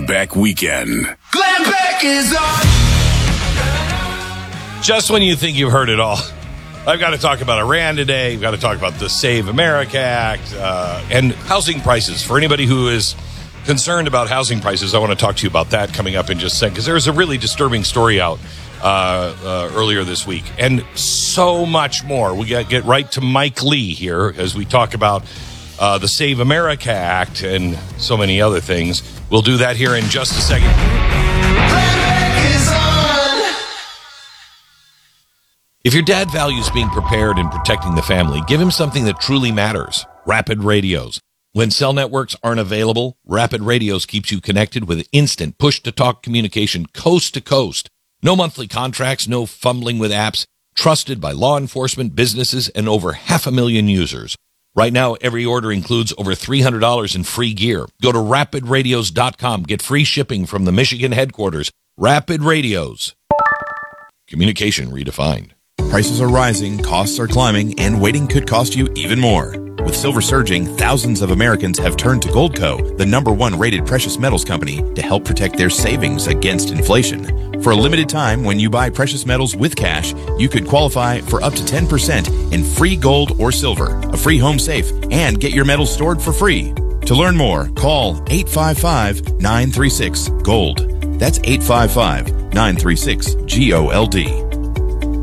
Beck Weekend. Glenn Beck is on. Just when you think you've heard it all, I've got to talk about Iran today. We've got to talk about the Save America Act and housing prices. For anybody who is concerned about housing prices, I want to talk to you about that coming up in just a second, because there's a really disturbing story out earlier this week, and so much more. We got to get right to Mike Lee here as we talk about the Save America Act and so many other things. We'll do that here in just a second. If your dad values being prepared and protecting the family, give him something that truly matters. Rapid Radios. When cell networks aren't available, Rapid Radios keeps you connected with instant push-to-talk communication coast to coast. No monthly contracts, no fumbling with apps. Trusted by law enforcement, businesses, and over 500,000 users. Right now, every order includes over $300 in free gear. Go to rapidradios.com. Get free shipping from the Michigan headquarters. Rapid Radios. Communication redefined. Prices are rising, costs are climbing, and waiting could cost you even more. With silver surging, thousands of Americans have turned to Goldco, the #1 rated precious metals company, to help protect their savings against inflation. For a limited time, when you buy precious metals with cash, you could qualify for up to 10% in free gold or silver, a free home safe, and get your metals stored for free. To learn more, call 855-936-GOLD. That's 855-936-GOLD.